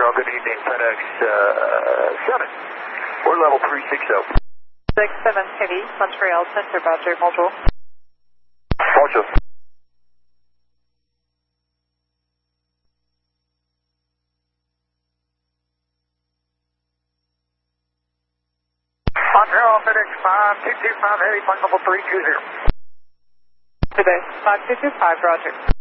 good evening, FedEx 7. We're level 360. 67 Heavy, Montreal Center, Badger, module. Module. Montreal FedEx 5225 Heavy, flight level 320. FedEx 5225, Roger.